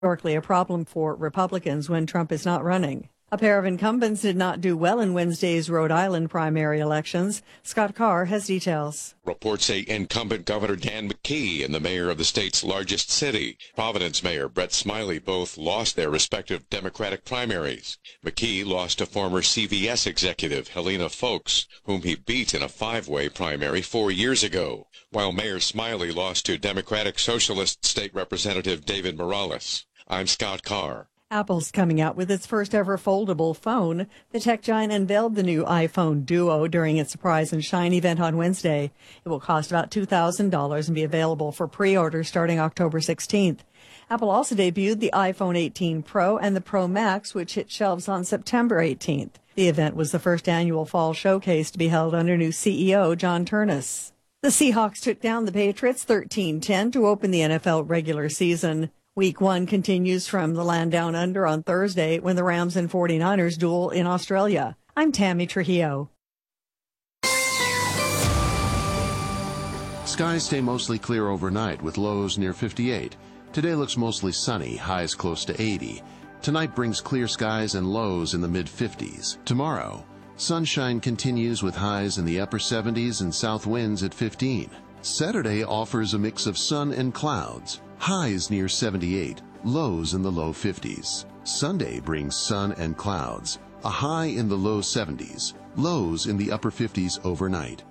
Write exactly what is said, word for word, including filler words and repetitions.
historically a problem for Republicans when Trump is not running. A pair of incumbents did not do well in Wednesday's Rhode Island primary elections. Scott Carr has details. Reports say incumbent Governor Dan McKee and the mayor of the state's largest city, Providence Mayor Brett Smiley, both lost their respective Democratic primaries. McKee lost to former C V S executive Helena Foulkes, whom he beat in a five-way primary four years ago, while Mayor Smiley lost to Democratic Socialist State Representative David Morales. I'm Scott Carr. Apple's coming out with its first ever foldable phone. The tech giant unveiled the new iPhone Duo during its Surprise and Shine event on Wednesday. It will cost about two thousand dollars and be available for pre-order starting October sixteenth. Apple also debuted the iPhone eighteen Pro and the Pro Max, which hit shelves on September eighteenth. The event was the first annual fall showcase to be held under new C E O John Ternus. The Seahawks took down the Patriots thirteen ten to open the N F L regular season. Week one continues from the land down under on Thursday when the Rams and forty-niners duel in Australia. I'm Tammy Trujillo. Skies stay mostly clear overnight with lows near fifty-eight. Today looks mostly sunny, highs close to eighty. Tonight brings clear skies and lows in the mid-fifties. Tomorrow, sunshine continues with highs in the upper seventies and south winds at fifteen. Saturday offers a mix of sun and clouds. Highs near seventy-eight, lows in the low fifties. Sunday brings sun and clouds, a high in the low seventies, lows in the upper fifties overnight.